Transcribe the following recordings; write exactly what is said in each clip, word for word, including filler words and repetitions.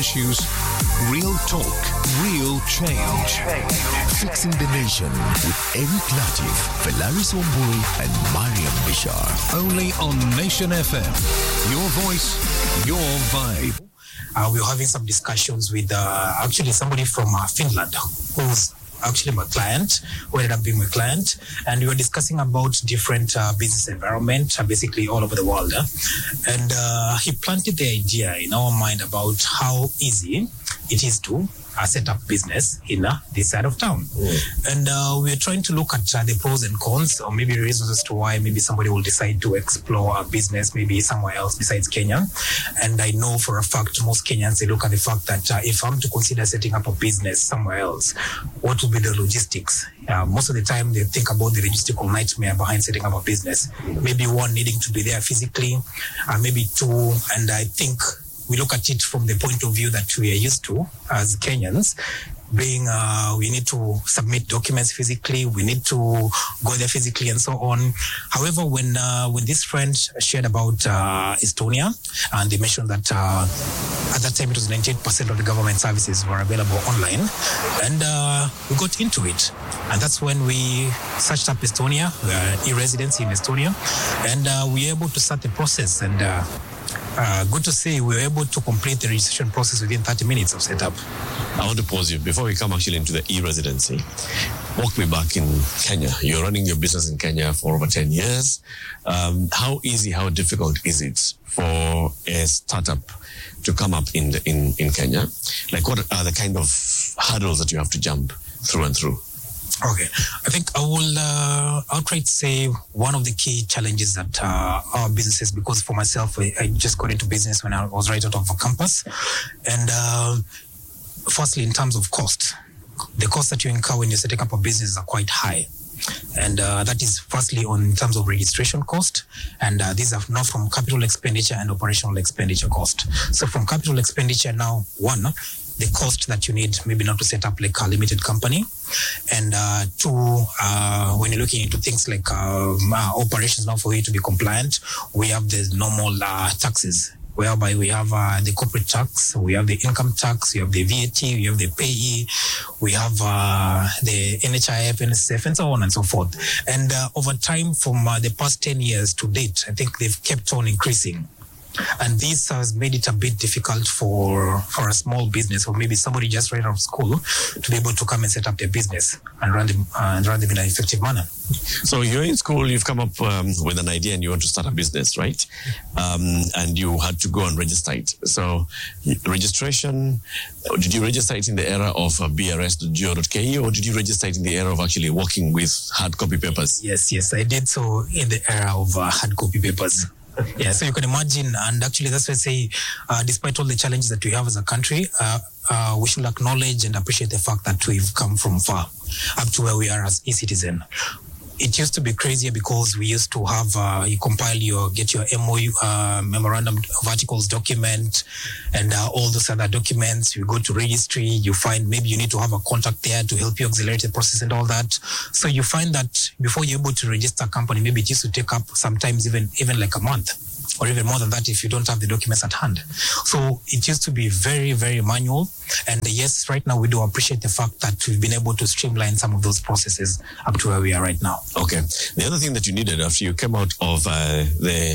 issues, real talk, real change. Fixing the Nation with Eric Latif, Felaris Omburi, and Mariam Bishar. Only on Nation F M. Your voice, your vibe. Uh, we were having some discussions with uh, actually somebody from uh, Finland who's actually my client, who ended up being my client, and we were discussing about different uh, business environment, uh, basically all over the world. Uh, and uh, he planted the idea in our mind about how easy it is to uh, set up business in uh, this side of town. Mm. And uh, we are trying to look at uh, the pros and cons, or maybe reasons as to why maybe somebody will decide to explore a business maybe somewhere else besides Kenya. And I know for a fact most Kenyans, they look at the fact that uh, if I'm to consider setting up a business somewhere else, what would be the logistics? Uh, most of the time they think about the logistical nightmare behind setting up a business. Maybe one, needing to be there physically, uh, maybe two, and I think we look at it from the point of view that we are used to as Kenyans, being uh, we need to submit documents physically, we need to go there physically and so on. However, when uh, when this friend shared about uh, Estonia, and they mentioned that uh, at that time it was ninety-eight percent of the government services were available online, and uh, we got into it. And that's when we searched up Estonia, we are e-residents in Estonia, and uh, we were able to start the process. And uh, Uh, good to say we were able to complete the registration process within thirty minutes of setup. I want to pause you before we come actually into the e-residency. Walk me back in Kenya. You're running your business in Kenya for over ten years. Um, how easy, how difficult is it for a startup to come up in, the, in, in Kenya? Like, what are the kind of hurdles that you have to jump through and through? Okay, I think I will uh, outright say one of the key challenges that uh, our businesses, because for myself, I, I just got into business when I was right out of a campus. And uh, firstly, in terms of cost, the cost that you incur when you're setting up a business are quite high. And uh, that is firstly on in terms of registration cost. And uh, these are now from capital expenditure and operational expenditure cost. So from capital expenditure now, one, the cost that you need maybe not to set up like a limited company. And uh, two, uh, when you're looking into things like uh, operations now for you to be compliant, we have the normal uh, taxes, whereby we have uh, the corporate tax, we have the income tax, we have the V A T, we have the payee, we have uh, the N H I F, N S S F, and so on and so forth. And uh, over time, from uh, the past ten years to date, I think they've kept on increasing. And this has made it a bit difficult for for a small business, or maybe somebody just right out of school, to be able to come and set up their business and run them uh, and run them in an effective manner. So you're in school, you've come up um, with an idea and you want to start a business, right? Um, and you had to go and register it. So registration, did you register it in the era of uh, b r s dot go dot k e, or did you register it in the era of actually working with hard copy papers? Yes, yes, I did so in the era of uh, hard copy papers. Yeah, so you can imagine, and actually that's why I say, uh, despite all the challenges that we have as a country, uh, uh, we should acknowledge and appreciate the fact that we've come from far up to where we are as e-citizen. It used to be crazier because we used to have, uh, you compile your, get your M O U, uh, memorandum of articles document, and uh, all those other documents. You go to registry, you find maybe you need to have a contact there to help you accelerate the process and all that. So you find that before you're able to register a company, maybe it used to take up sometimes even, even like a month, or even more than that if you don't have the documents at hand. So it used to be very, very manual. And yes, right now we do appreciate the fact that we've been able to streamline some of those processes up to where we are right now. Okay. The other thing that you needed after you came out of uh, the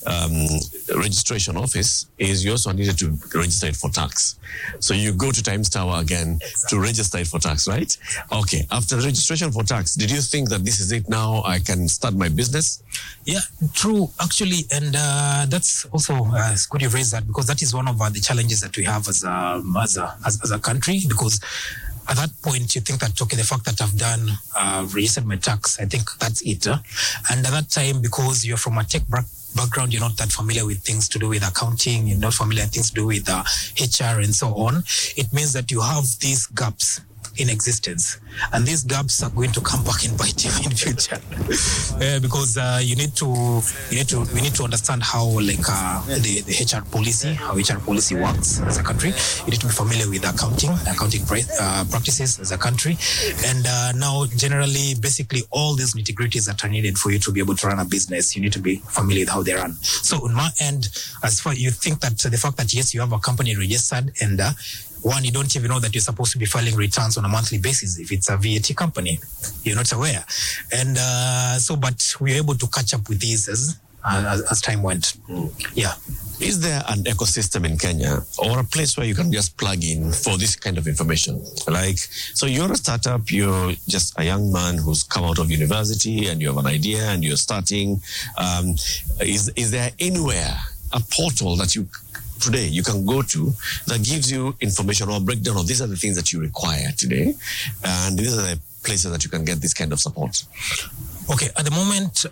um, registration office is you also needed to register it for tax. So you go to Times Tower again exactly. to register it for tax, right? Okay. After registration for tax, did you think that this is it now, I can start my business? Yeah, true, actually. And uh, that's also uh, it's good you raised that, because that is one of uh, the challenges that we have as a, as a, as, as a country, because at that point you think that, okay, the fact that I've done, uh, registered my tax, I think that's it. Huh? And at that time, because you're from a tech background, background, you're not that familiar with things to do with accounting, you're not familiar with things to do with uh, H R and so on, it means that you have these gaps in existence, and these gaps are going to come back and bite you in future. uh, because uh, you need to you need to we need to understand how like uh, the, the H R policy, how H R policy works as a country. You need to be familiar with accounting, accounting uh, practices as a country, and uh, now generally, basically, all these nitty-gritties that are needed for you to be able to run a business, you need to be familiar with how they run. So on my end, as far you think that the fact that yes, you have a company registered, and uh, one, you don't even know that you're supposed to be filing returns on a monthly basis if it's a V A T company. You're not aware. And uh, so, but we were able to catch up with these as, uh, as, as time went. Mm. Yeah. Is there an ecosystem in Kenya or a place where you can just plug in for this kind of information? Like, so you're a startup, you're just a young man who's come out of university and you have an idea and you're starting. Um, is, is there anywhere, a portal that you today you can go to that gives you information or breakdown of these are the things that you require today, and these are the places that you can get this kind of support? Okay, at the moment,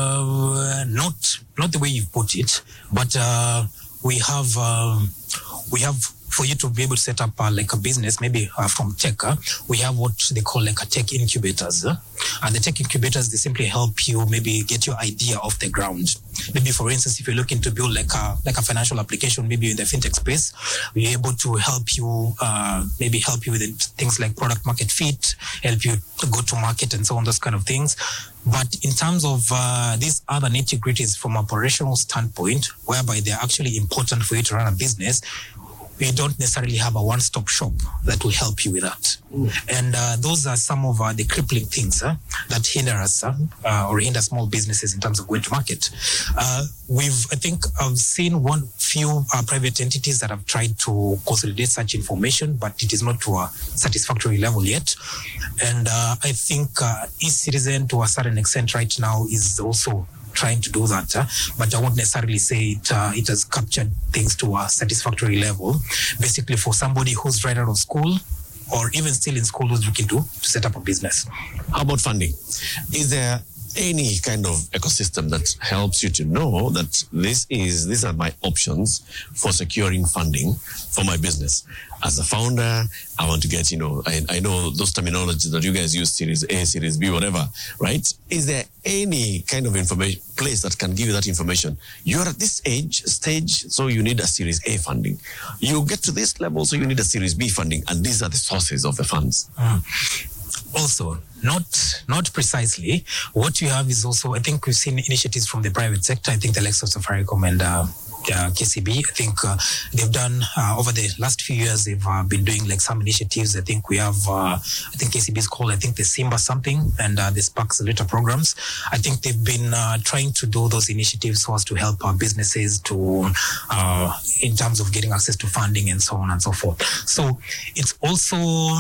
uh, not not the way you've put it, but uh, we have uh, we have for you to be able to set up uh, like a business, maybe uh, from tech, uh, we have what they call like a tech incubators. Uh, and the tech incubators, they simply help you maybe get your idea off the ground. Maybe, for instance, if you're looking to build like a like a financial application, maybe in the fintech space, we're able to help you, uh, maybe help you with things like product market fit, help you to go to market and so on, those kind of things. But in terms of uh, these other nitty-gritties from an operational standpoint, whereby they're actually important for you to run a business, we don't necessarily have a one-stop shop that will help you with that. Mm. And uh, those are some of uh, the crippling things uh, that hinder us uh, uh, or hinder small businesses in terms of going to market. Uh, we've, I think I've seen one few uh, private entities that have tried to consolidate such information, but it is not to a satisfactory level yet. And uh, I think uh, eCitizen, to a certain extent right now, is also trying to do that, uh, but I won't necessarily say it, uh, it has captured things to a satisfactory level. Basically, for somebody who's right out of school or even still in school who's looking to, to set up a business. How about funding? Is there any kind of ecosystem that helps you to know that this is these are my options for securing funding for my business? As a founder, I want to get, you know, I, I know those terminologies that you guys use, Series A, Series B, whatever, right? Is there any kind of information place that can give you that information? You're at this age stage, so you need a Series A funding. You get to this level, so you need a Series B funding, and these are the sources of the funds. Mm. Also, not not precisely. What you have is also, I think we've seen initiatives from the private sector. I think the likes of Safaricom and uh, uh, K C B, I think uh, they've done, uh, over the last few years, they've uh, been doing like some initiatives. I think we have, uh, I think K C B is called, I think the Simba something, and uh, the Spark Accelerator programs. I think they've been uh, trying to do those initiatives so as to help our businesses to, uh, in terms of getting access to funding and so on and so forth. So it's also,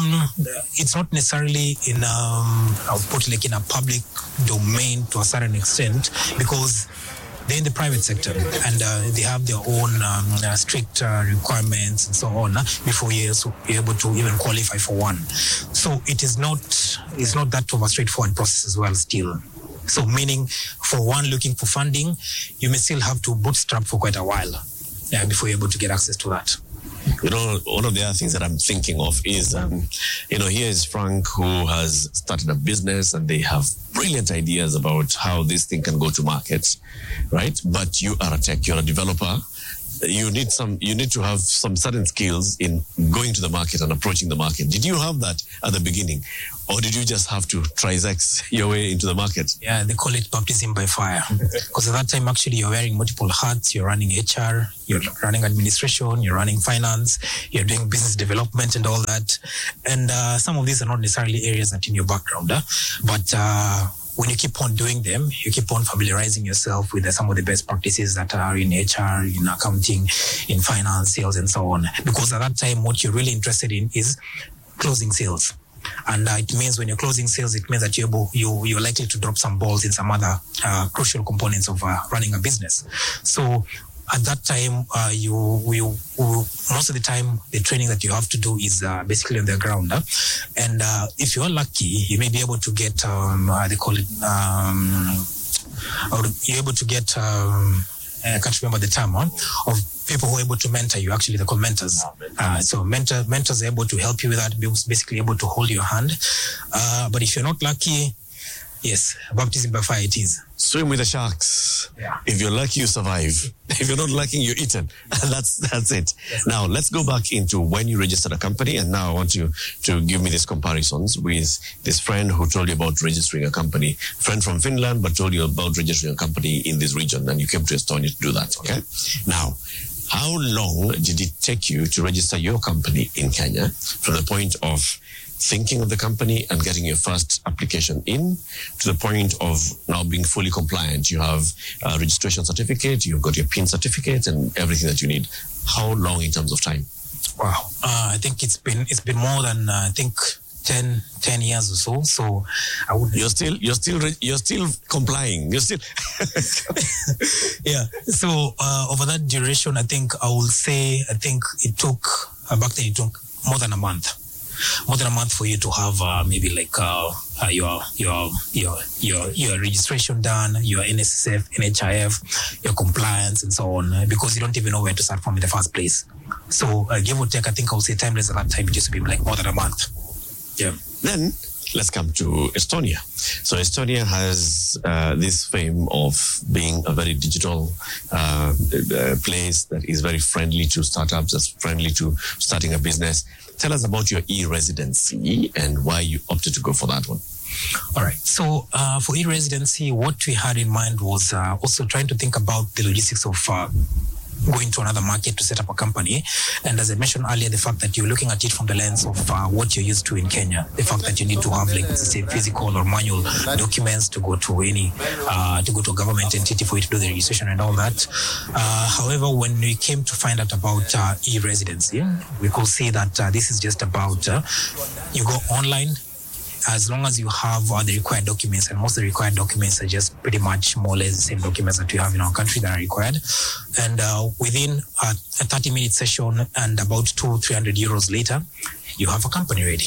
it's not necessarily in, um, I'll put it like in a public domain to a certain extent, because they're in the private sector and uh, they have their own um, uh, strict uh, requirements and so on uh, before you're able to even qualify for one. So it is not, it's not that of a straightforward process as well still. So meaning for one looking for funding, you may still have to bootstrap for quite a while uh, before you're able to get access to that. You know, one of the other things that I'm thinking of is, um, you know, here is Frank, who has started a business and they have brilliant ideas about how this thing can go to market, right? But you are a tech, you're a developer. You need some, you need to have some certain skills in going to the market and approaching the market. Did you have that at the beginning? Or did you just have to trisect your way into the market? Yeah, they call it baptism by fire. Because at that time, actually, you're wearing multiple hats. You're running H R, you're running administration, you're running finance, you're doing business development and all that. And uh, some of these are not necessarily areas that in your background. Huh? But uh, when you keep on doing them, you keep on familiarizing yourself with uh, some of the best practices that are in H R, in accounting, in finance, sales, and so on. Because at that time, what you're really interested in is closing sales. And uh, it means when you're closing sales, it means that you're, able, you, you're likely to drop some balls in some other uh, crucial components of uh, running a business. So at that time, uh, you, you, you most of the time, the training that you have to do is uh, basically on the ground. Huh? And uh, if you're lucky, you may be able to get, um, uh, they call it, um, or you're able to get um, I can't remember the term, huh, of people who are able to mentor you. Actually, they're called mentors. Uh, so mentor, mentors are able to help you with that, basically able to hold your hand. Uh, but if you're not lucky, yes, baptism by fire it is. Swim with the sharks. Yeah. If you're lucky, you survive. If you're not lucky, you're eaten. that's that's it. Yes. Now, let's go back into when you registered a company. And now I want you to give me these comparisons with this friend who told you about registering a company. Friend from Finland, but told you about registering a company in this region. And you came to Estonia to do that, okay? Now, how long did it take you to register your company in Kenya from the point of thinking of the company and getting your first application in to the point of now being fully compliant? You have a registration certificate, you've got your PIN certificate and everything that you need. How long in terms of time? Wow. Uh, I think it's been it's been more than uh, I think ten, ten years or so. So I would. You're still you're still you're still complying. You're still. Yeah. So uh, over that duration, I think I will say I think it took uh, back then it took more than a month. More than a month for you to have uh, maybe like uh, uh, your your your your your registration done, your N S S F, N H I F, your compliance, and so on, because you don't even know where to start from in the first place. So uh, give or take, I think I would say timeless at that time it used to be like more than a month. Yeah. Then let's come to Estonia. So Estonia has uh, this fame of being a very digital uh, uh, place that is very friendly to startups, that's friendly to starting a business. Tell us about your e-residency and why you opted to go for that one. All right. So uh, for e-residency, what we had in mind was uh, also trying to think about the logistics of uh, going to another market to set up a company. And as I mentioned earlier, the fact that you're looking at it from the lens of uh, what you're used to in Kenya, the fact that you need to have, like, say, physical or manual documents to go to any, uh, to go to a government entity for you to do the registration and all that. Uh, however, when we came to find out about uh, e-residency, we could see that uh, this is just about, uh, you go online, as long as you have uh, the required documents, and most of the required documents are just pretty much more or less the same documents that we have in our country that are required. And uh, within a, a thirty minute session and about two, three hundred euros later, you have a company ready.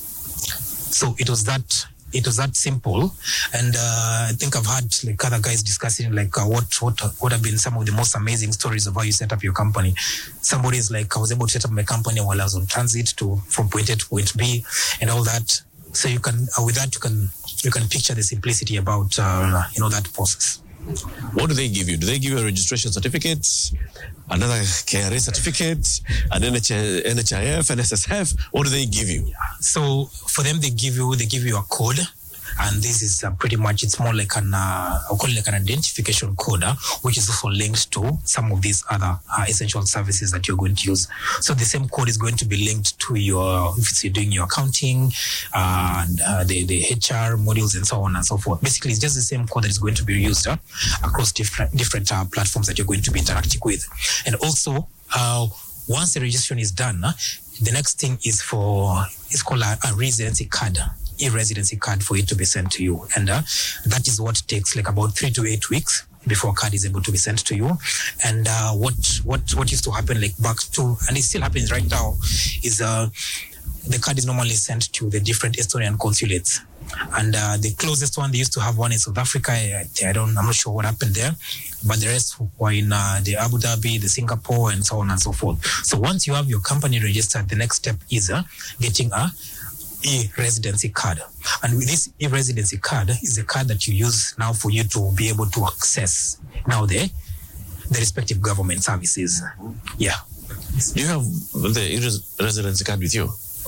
So it was that it was that simple. And uh, I think I've had like other guys discussing like uh, what what what have been some of the most amazing stories of how you set up your company. Somebody's like, I was able to set up my company while I was on transit to from point A to point B and all that. So you can, uh, with that, you can you can picture the simplicity about uh, you know that process. What do they give you? Do they give you a registration certificate, another K R A certificate, an N H I F, an S S F? What do they give you? Yeah. So for them, they give you they give you a code. And this is uh, pretty much, it's more like an, uh, I'll call it like an identification code, uh, which is also linked to some of these other uh, essential services that you're going to use. So the same code is going to be linked to your, if you're doing your accounting, uh, and uh, the, the H R modules and so on and so forth. Basically, it's just the same code that is going to be used uh, across different, different uh, platforms that you're going to be interacting with. And also, uh, once the registration is done, uh, the next thing is for, it's called a, a residency card. E-residency card for it to be sent to you, and uh, that is what takes like about three to eight weeks before a card is able to be sent to you. And uh, what what what used to happen like back to, and it still happens right now, is uh, the card is normally sent to the different Estonian consulates, and uh, the closest one, they used to have one in South Africa. I, I don't, I'm not sure what happened there, but the rest were in uh, the Abu Dhabi, the Singapore, and so on and so forth. So once you have your company registered, the next step is uh, getting a e-residency card. And with this e-residency card is a card that you use now for you to be able to access now the, the respective government services. Yeah. Do you have the e-residency card with you?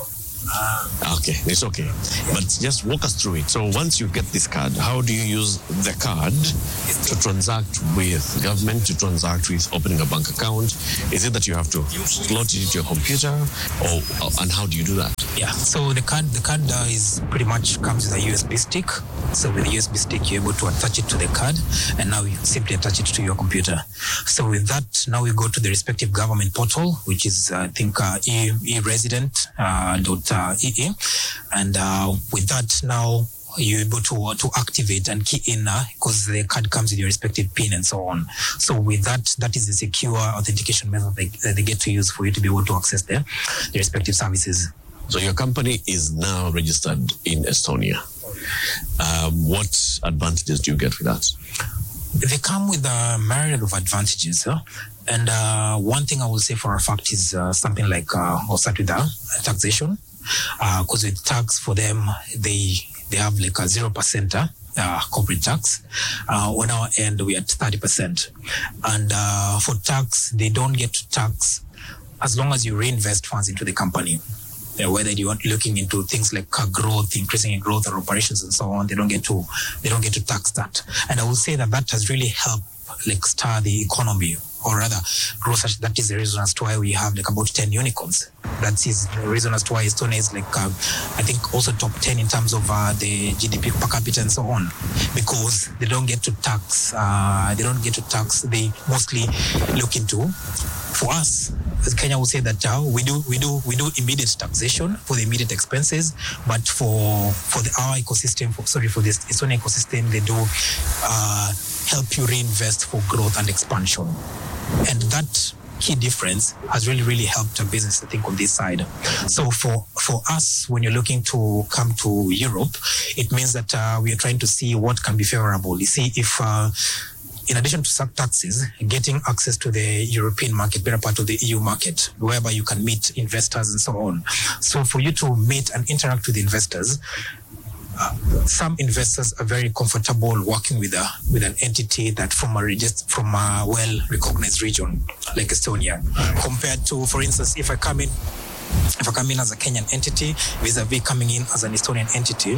Uh, okay, it's okay. But just walk us through it. So once you get this card, how do you use the card to transact with government, to transact with opening a bank account? Is it that you have to slot it into your computer, or and how do you do that? Yeah, so the card the card uh, is pretty much comes with a U S B stick. So with the U S B stick, you're able to attach it to the card, and now you simply attach it to your computer. So with that, now we go to the respective government portal, which is uh, I think uh, e e-resident uh, dot uh, E E, and uh, with that now you're able to uh, to activate and key in because uh, the card comes with your respective PIN and so on. So with that, that is the secure authentication method they, that they get to use for you to be able to access the, the respective services. So your company is now registered in Estonia. Um, what advantages do you get with that? They come with a myriad of advantages. Huh? And uh, one thing I will say for a fact is uh, something like, uh, I'll start with uh, taxation. Because uh, with tax for them, they they have like a zero percent uh, uh, corporate tax. Uh, on our end, we are at thirty percent. And uh, for tax, they don't get to tax as long as you reinvest funds into the company. Uh, whether you are looking into things like uh, growth, increasing in growth or operations and so on, they don't get to they don't get to tax that. And I will say that that has really helped like stir the economy, or rather growth. That is the reason as to why we have like about ten unicorns. That is the reason as to why Estonia is like uh, I think also top ten in terms of uh, the G D P per capita and so on, because they don't get to tax. Uh, they don't get to tax. They mostly look into. For us, as Kenya will say that uh, we do we do we do immediate taxation for the immediate expenses, but for for the our ecosystem, for, sorry for this Estonian ecosystem, they do uh, help you reinvest for growth and expansion, and that key difference has really really helped a business, I think, on this side. So for for us, when you're looking to come to Europe, it means that uh, we are trying to see what can be favorable. You see, if uh, in addition to sub taxes, getting access to the European market, better part of the E U market, whereby you can meet investors and so on. So for you to meet and interact with investors, uh, some investors are very comfortable working with a with an entity that from a regist- from a well-recognized region like Estonia, compared to, for instance, if I come in. If I come in as a Kenyan entity vis-a-vis coming in as an Estonian entity,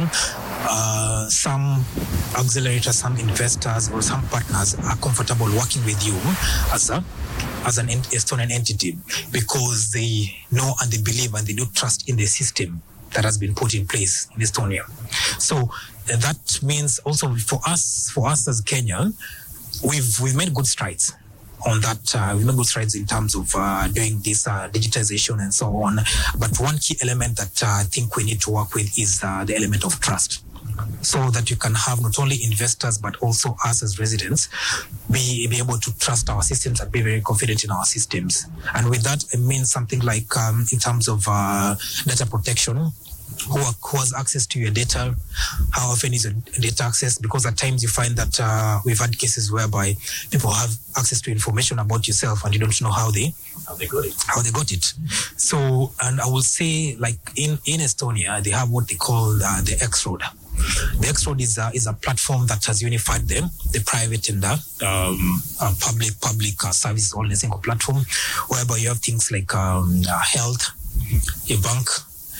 uh, some accelerators, some investors or some partners are comfortable working with you as a as an Estonian entity because they know and they believe and they do trust in the system that has been put in place in Estonia. So uh, that means also for us, for us as Kenya, we've we've made good strides on that. Uh, we've made good strides in terms of uh, doing this uh, digitization and so on. But one key element that uh, I think we need to work with is uh, the element of trust, so that you can have not only investors but also us as residents be, be able to trust our systems and be very confident in our systems. And with that, it means something like um, in terms of uh, data protection. Who, are, who has access to your data? How often is your data access? Because at times you find that uh, we've had cases whereby people have access to information about yourself and you don't know how they how they got it. How they got it. So, and I will say, like in, in Estonia, they have what they call uh, the X-Road. The X-Road is a, is a platform that has unified them, the private and the um, uh, public public uh, services all in a single platform, whereby you have things like um, uh, health, your bank.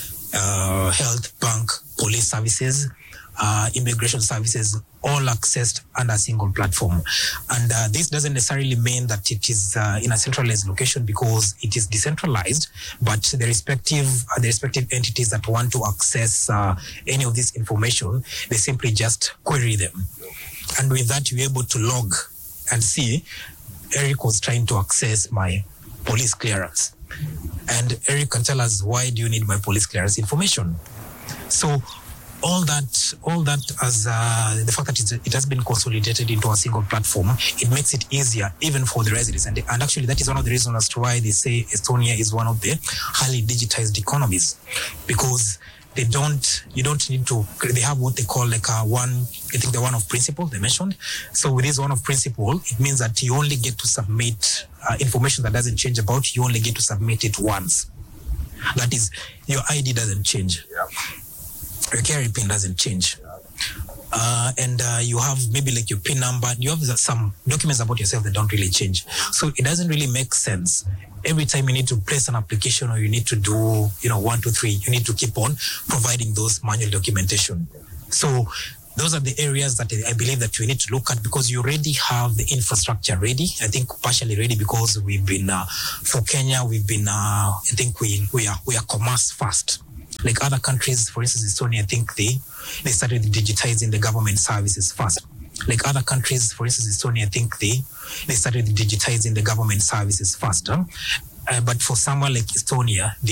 Uh, health, bank, police services, uh, immigration services, all accessed under a single platform. And uh, this doesn't necessarily mean that it is uh, in a centralized location, because it is decentralized, but the respective uh, the respective entities that want to access uh, any of this information, they simply just query them. And with that, you're able to log and see, Eric was trying to access my police clearance. And Eric can tell us, why do you need my police clearance information? So all that, all that as uh, the fact that it's, it has been consolidated into a single platform, it makes it easier even for the residents. And, and actually that is one of the reasons as to why they say Estonia is one of the highly digitized economies, because they don't, you don't need to, they have what they call like a one, I think the one of principle they mentioned. So with this one of principle, it means that you only get to submit uh, information that doesn't change about, you only get to submit it once. That is, your I D doesn't change. Yeah. Your K R A PIN doesn't change. Uh, and uh, you have maybe like your PIN number, you have some documents about yourself that don't really change. So it doesn't really make sense. Every time you need to place an application or you need to do, you know, one, two, three, you need to keep on providing those manual documentation. So those are the areas that I believe that we need to look at, because you already have the infrastructure ready. I think partially ready because we've been, uh, for Kenya, we've been, uh, I think we, we are, we are commerce fast. Like other countries, for instance, Estonia, I think they, they started digitizing the government services first. Like other countries, for instance, Estonia, I think they, they started digitizing the government services faster. Uh, but for somewhere like Estonia, they